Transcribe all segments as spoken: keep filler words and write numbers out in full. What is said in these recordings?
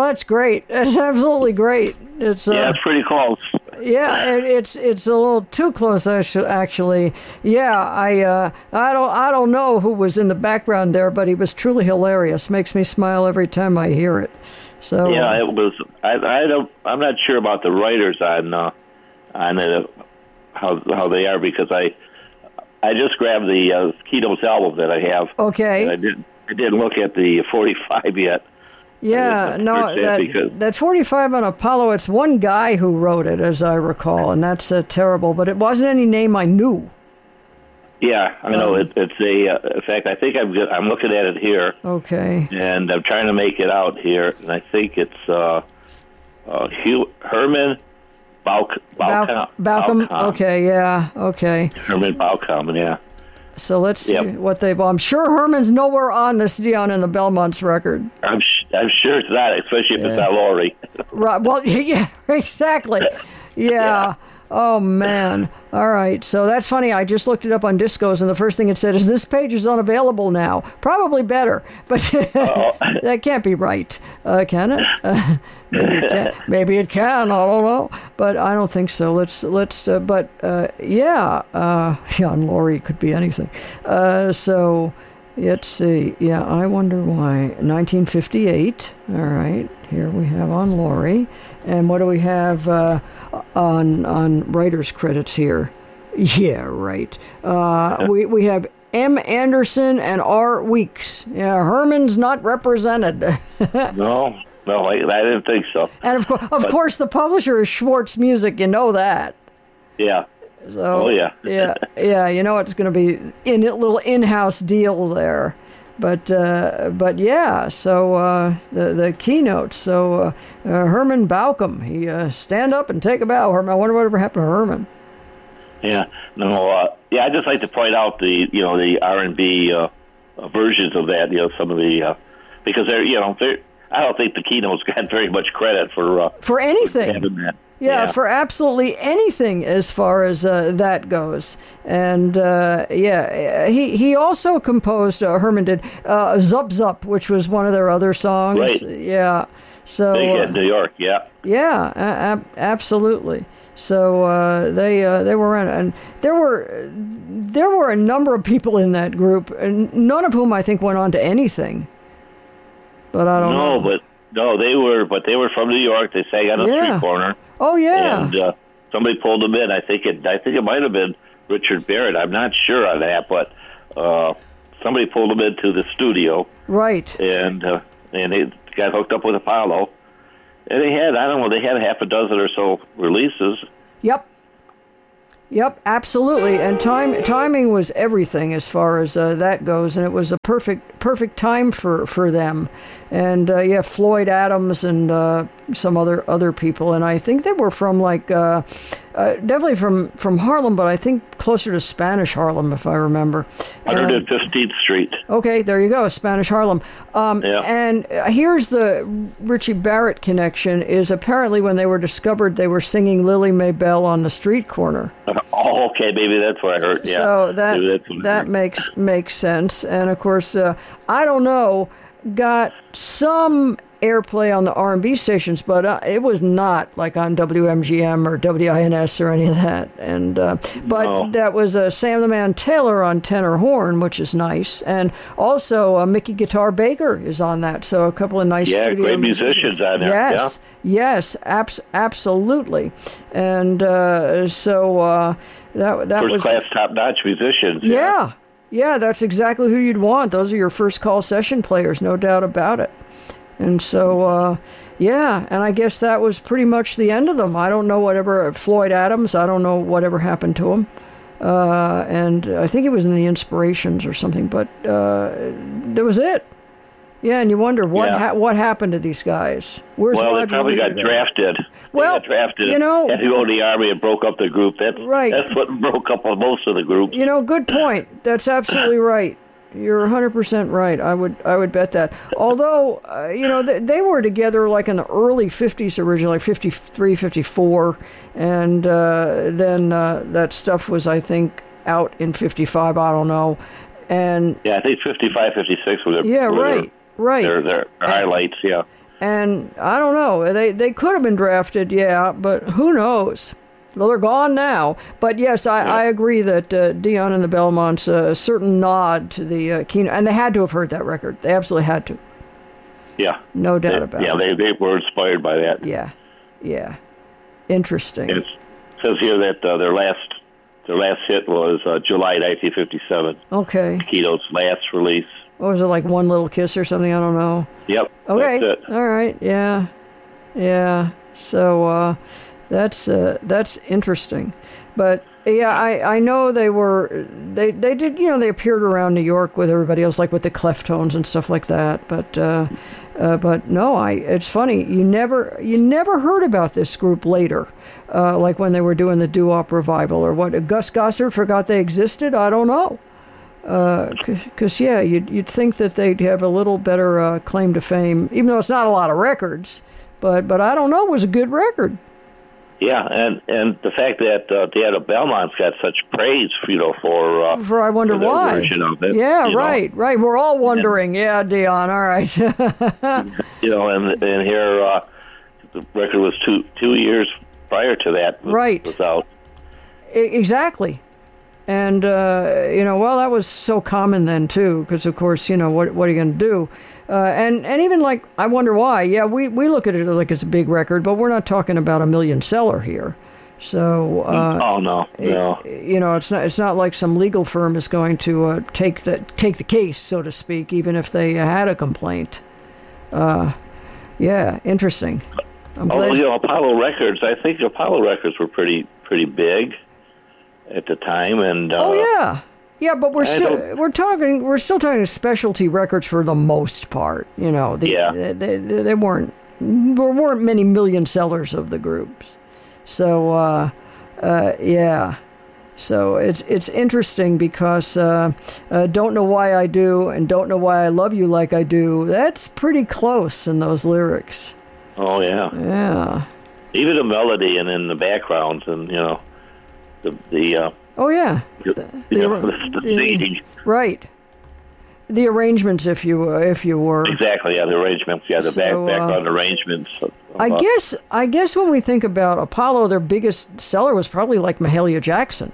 that's great. That's absolutely great. It's uh, yeah, it's pretty close. Yeah, it, it's it's a little too close actually. Yeah, I uh, I don't I don't know who was in the background there, but he was truly hilarious. Makes me smile every time I hear it. So yeah, it was. I I don't. I'm not sure about the writers on uh, on it, how how they are, because I I just grabbed the uh, Keynotes album that I have. Okay. And I didn't I didn't look at the forty-five yet. Yeah, no, that, that forty-five on Apollo, it's one guy who wrote it, as I recall, and that's uh, terrible, but it wasn't any name I knew. Yeah, I know. Um, it, it's a, uh, in fact, I think I'm I'm looking at it here. Okay. And I'm trying to make it out here, and I think it's uh, uh, Hugh, Herman Bauk, Baucom. Baucom, okay, yeah, okay. Herman Baucom, yeah. So let's see yep. what they've... I'm sure Herman's nowhere on this Dion and the Belmonts record. I'm sh- I'm sure it's not, especially if yeah. it's not Laurie. Right. Well, yeah, exactly. Yeah. yeah. Oh, man. All right. So that's funny. I just looked it up on Discos, and the first thing it said is, this page is unavailable now. Probably better, but that can't be right. Uh, can it? Uh, maybe it can. Maybe it can. I don't know. But I don't think so. Let's, let's, uh, but uh, yeah, uh, yeah, and Laurie could be anything. Uh, so let's see. Yeah, I wonder why. nineteen fifty-eight. All right. Here we have on Laurie. And what do we have uh, on on writers' credits here? Yeah, right. Uh, we we have M. Anderson and R. Weeks. Yeah, Herman's not represented. no, no, I, I didn't think so. And of course, of but, course, the publisher is Schwartz Music. You know that. Yeah. So, oh yeah. yeah, yeah. You know it's going to be in a little in-house deal there. But uh, but yeah, so uh, the the keynote. So uh, uh, Herman Baucom, he uh, stand up and take a bow. Herman, I wonder whatever happened to Herman. Yeah, no, uh, yeah. I just like to point out the you know the R and B uh, versions of that. You know, some of the uh, because they're you know they're. I don't think the keynotes got very much credit for uh, for anything. For that. Yeah, yeah, for absolutely anything as far as uh, that goes. And, uh, yeah, he he also composed, uh, Herman did, uh, Zup Zup, which was one of their other songs. Right. Yeah. So, Big uh, in New York, yeah. Yeah, a- absolutely. So uh, they uh, they were in, and there were there were a number of people in that group, and none of whom I think went on to anything. But I don't no, know. No, but no, they were, but they were from New York. They sang on a yeah. street corner. Oh yeah. And uh, somebody pulled them in. I think it. I think it might have been Richard Barrett. I'm not sure on that, but uh, somebody pulled them into the studio. Right. And uh, and they got hooked up with Apollo. And they had, I don't know, they had a half a dozen or so releases. Yep. Yep, absolutely. And time timing was everything as far as uh, that goes, and it was a perfect perfect time for, for them. And uh, yeah, Floyd Adams and uh, some other other people, and I think they were from like uh, uh, definitely from, from Harlem, but I think closer to Spanish Harlem, if I remember. one hundred fifteenth Street. Okay, there you go, Spanish Harlem. Um, yeah. And here's the Richie Barrett connection, is apparently when they were discovered, they were singing Lily Maybelle on the street corner. Oh, okay, maybe that's what I heard, yeah. So that that makes makes sense. And, of course, uh, I don't know, got some airplay on the R and B stations, but uh, it was not like on W M G M or W I N S or any of that. And uh, but no. that was uh, Sam the Man Taylor on tenor horn, which is nice, and also uh, Mickey Guitar Baker is on that. So a couple of nice yeah, studio great musicians on there. Yes, yeah. yes, abs- absolutely. And uh, so uh, that that first was class, top notch musicians. Yeah. yeah, yeah, that's exactly who you'd want. Those are your first call session players, no doubt about it. And so, uh, yeah, and I guess that was pretty much the end of them. I don't know whatever, Floyd Adams, I don't know whatever happened to him. Uh, and I think it was in the Inspirations or something, but uh, that was it. Yeah, and you wonder what yeah. ha- what happened to these guys. Where's well, Roger they probably got Leader? drafted. Well, they got drafted. you know, had to go to the army and broke up the group. That's right. That's what broke up most of the groups. You know, good point. That's absolutely right. You're one hundred percent right. I would I would bet that. Although, uh, you know, they, they were together like in the early fifties originally, fifty-three, fifty-four, and uh, then uh, that stuff was, I think, out in fifty-five, I don't know. And yeah, I think fifty-five, fifty-six were their, yeah, were right, their, right. Their, their, their highlights, yeah. And I don't know. They they could have been drafted, yeah, but who knows? Well, they're gone now. But yes, I, Yeah. I agree that uh, Dion and the Belmonts, uh, a certain nod to the uh, Keno, and they had to have heard that record. They absolutely had to. Yeah. No doubt They- about yeah, it. they, they were inspired by that. Yeah, yeah. Interesting. It says here that uh, their last their last hit was uh, July nineteen fifty-seven. Okay. Keto's last release. What was it, like One Little Kiss or something? I don't know. Yep. Okay. That's it. All right. Yeah. Yeah. So uh, that's uh, that's interesting, but yeah, I, I know they were they they did you know they appeared around New York with everybody else, like with the Cleftones and stuff like that. But uh, uh, but no, I it's funny you never you never heard about this group later, uh, like when they were doing the doo-wop revival or what. Gus Gossard forgot they existed. I don't know. Because, uh, yeah, you'd, you'd think that they'd have a little better uh, claim to fame, even though it's not a lot of records. But but I don't know, it was a good record. Yeah, and, and the fact that uh, Diana Belmont's got such praise, you know, for uh, For I Wonder for their Why. version of it, Yeah, you know. right, right. We're all wondering. Yeah, Dion, all right. You know, and and here uh, the record was two two years prior to that. Was, Right. Was out. E- exactly. And, uh, you know, well, that was so common then, too, because, of course, you know, what what are you going to do? Uh, and, and even like, I Wonder Why, yeah, we, we look at it like it's a big record, but we're not talking about a million seller here. So, uh, oh no, no. you know, it's not it's not like some legal firm is going to uh, take the take the case, so to speak, even if they had a complaint. Uh, yeah, interesting. I'm Oh, glad- you know, Apollo Records. I think Apollo Records were pretty pretty big at the time, and uh, Oh yeah, yeah, but we're I still don't- we're talking we're still talking specialty records for the most part. You know, the, Yeah. they, they, they weren't there weren't many million sellers of the groups. So uh, uh, yeah, so it's it's interesting because uh, uh, Don't Know Why I Do and Don't Know Why I Love You Like I Do. That's pretty close in those lyrics. oh yeah, Yeah. even the melody and in the backgrounds, and you know, the the uh, Oh yeah. you the- know, the, the the- singing. Right. The arrangements, if you uh, if you were. Exactly, yeah, the arrangements, yeah, the back So, uh, background arrangements. Of, I uh, guess I guess when we think about Apollo, their biggest seller was probably like Mahalia Jackson.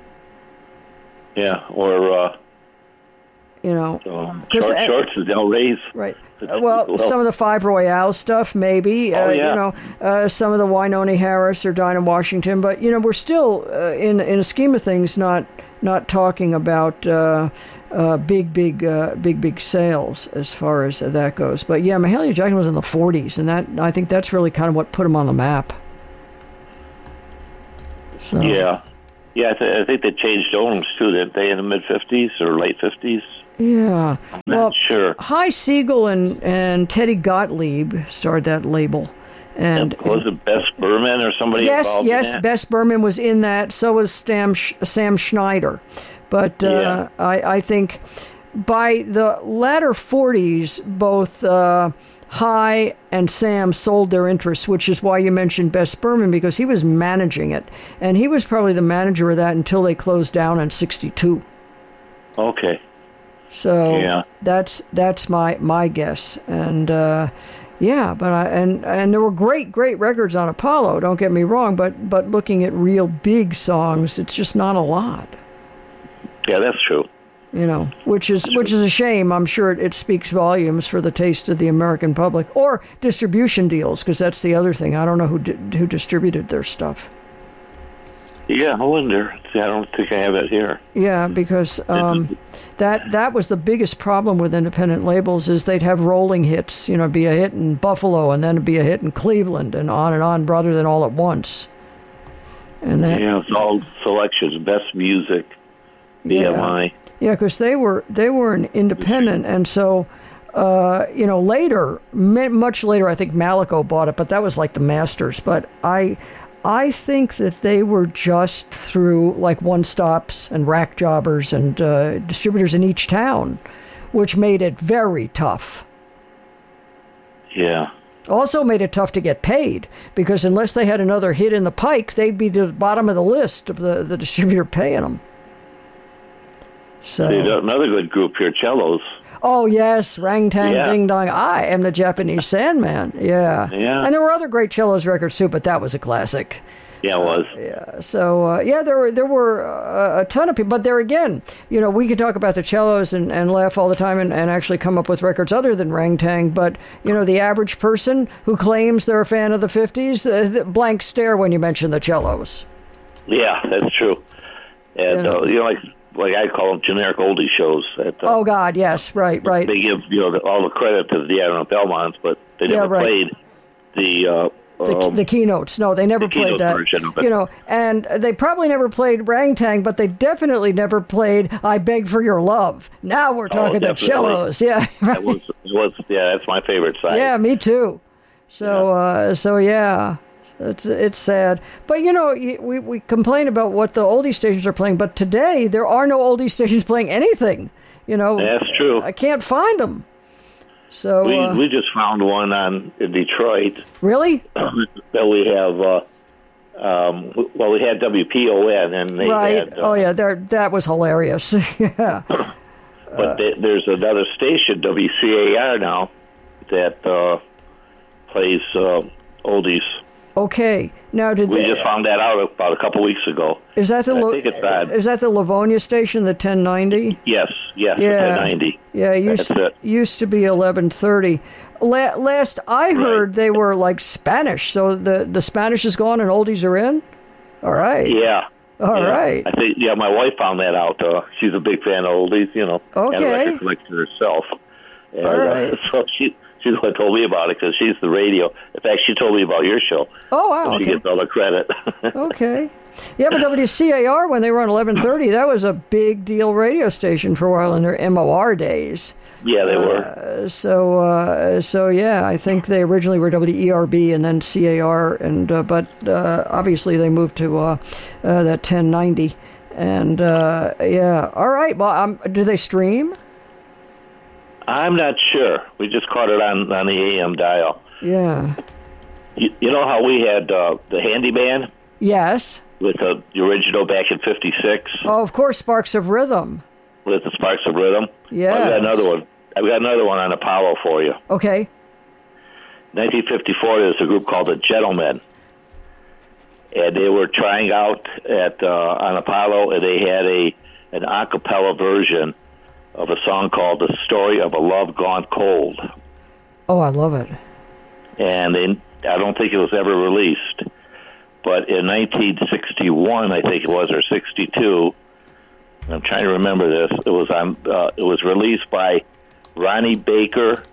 yeah, or uh, You know, um, 'Cause short I- shorts and Del Rey's. right? Uh, well, Well- some of the Five Royale stuff, maybe. Oh, uh, yeah. You know, uh, some of the Wynonie Harris or Dinah Washington, but you know, we're still uh, in in a scheme of things not not talking about uh, uh, big big uh, big big sales as far as that goes. But yeah, Mahalia Jackson was in the forties, and that I think that's really kind of what put him on the map. So, Yeah, yeah, I, th- I think they changed owners too. Didn't they in the mid fifties or late fifties? Yeah. I'm Well, not sure. Hy Siegel and, and Teddy Gottlieb started that label. And Was it Bess Berman or somebody yes, involved yes, in that? Bess Berman was in that. So was Sam, Sch- Sam Schneider. But uh, Yeah. I, I think by the latter forties, both uh, Hy and Sam sold their interests, which is why you mentioned Bess Berman, because he was managing it. And he was probably the manager of that until they closed down in sixty-two. Okay. So Yeah. that's that's my my guess, and uh, yeah, but I, and and there were great great records on Apollo. Don't get me wrong, but but looking at real big songs, it's just not a lot, Yeah, that's true. you know, which is which is a shame. I'm sure it, it speaks volumes for the taste of the American public, or distribution deals, because that's the other thing. I don't know who di- who distributed their stuff. Yeah, I wonder. See, I don't think I have it here. Yeah, because um, that that was the biggest problem with independent labels is they'd have rolling hits. You know, be a hit in Buffalo and then it'd be a hit in Cleveland and on and on, rather than all at once. And that, Yeah, it's all selections, best music, B M I. yeah, because they were they were an independent, and so uh, you know later, m- much later, I think Malico bought it, but that was like the Masters. But I. I think that they were just through like one stops and rack jobbers and uh, distributors in each town, which made it very tough. Yeah. Also made it tough to get paid, because unless they had another hit in the pike, they'd be to the bottom of the list of the, the distributor paying them. So, See, another good group here, Cellos. Oh, yes, Rang Tang Yeah. Ding Dong, I Am the Japanese Sandman. Yeah. Yeah. And there were other great cellos records, too, but that was a classic. Yeah, it was. Yeah. So, uh, yeah, there were there were uh, a ton of people. But there again, you know, we could talk about the cellos and, and laugh all the time and, and actually come up with records other than Rang Tang. But, you know, the average person who claims they're a fan of the fifties, uh, the blank stare when you mention the cellos. Yeah, that's true. And, Yeah. uh, you know, like, like I call them generic oldie shows. That, uh, Oh, God, yes, right, right. They give, you know, the, all the credit to the Admiral Belmonts, but they Yeah, never right. played the... Uh, The, um, the keynotes. No, they never the played keynote that. version of it. You know, and they probably never played Rang Tang, but they definitely never played I Beg for Your Love. Now we're talking the definitely. cellos. Yeah. that was, it was, yeah, that's my favorite side. Yeah, me too. So, uh, so yeah, it's it's sad. But you know, y- we we complain about what the oldie stations are playing, but today there are no oldie stations playing anything. You know, That's true. I can't find them. So We uh, we just found one on in Detroit really, that we have. Uh, um, well, we had W P O N, and they right? had. Uh, Oh yeah, there that was hilarious. Yeah. But they, there's another station, W C A R now, that uh, plays uh, oldies. Okay. Now, did We they, just found that out about a couple weeks ago. is that the I Lo- think it's that. is that the Livonia station, the ten ninety? Yes, yes, Yeah. the ninety. Yeah, it used, That's it. used to be eleven thirty. La- last I heard, they were like Spanish, so the, the Spanish is gone and oldies are in? All right. Yeah. All yeah. right. I think, yeah, my wife found that out. Uh, she's a big fan of oldies, you know. And Okay. a record collector herself. And, All right. uh, so she, she's the one who told me about it because she's the radio. In fact, she told me about your show. Oh, wow. So she Okay. gets all the credit. Okay. Yeah, but W C A R, when they were on eleven thirty, that was a big deal radio station for a while in their M O R days. Yeah, they were. Uh, so, uh, so yeah, I think they originally were W E R B and then C A R, and uh, but uh, obviously they moved to uh, uh, that ten ninety. And uh, yeah, all right. Well, um, do they stream? I'm not sure. We just caught it on, on the A M dial. Yeah. You, you know how we had uh, the Handyman Yes. with the, the original back in fifty-six Oh, of course, Sparks of Rhythm. with the Sparks of Rhythm? Yes. I've got another one. I've got another one on Apollo for you. Okay. nineteen fifty-four, there's a group called the Gentlemen, and they were trying out at uh, on Apollo, and they had a an a cappella version of a song called "The Story of a Love Gone Cold," Oh, I love it. and they, I don't think it was ever released. But in nineteen sixty-one, I think it was, or sixty-two, I'm trying to remember this. It was on. Uh, it was released by Ronnie Baker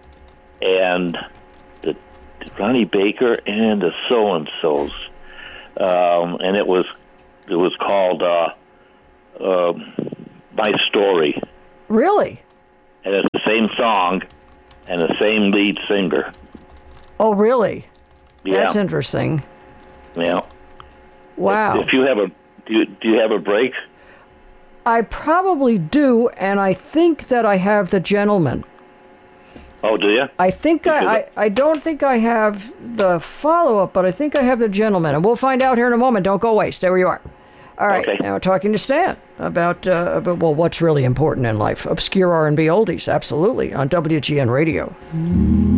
and the Ronnie Baker and the So and So's, um, and it was it was called uh, uh, "My Story," Really? and it's the same song and the same lead singer. Oh, really? Yeah, That's interesting. yeah. Wow. If you have a do you, do you have a break? I probably do, and I think that I have the Gentleman. Oh, do you? I think I, I, I don't think I have the follow-up, but I think I have the Gentleman, and we'll find out here in a moment. Don't go away. Stay where you are. All right, Okay. now we're talking to Stan about, uh, about, well, what's really important in life. Obscure R and B oldies, absolutely, on W G N Radio.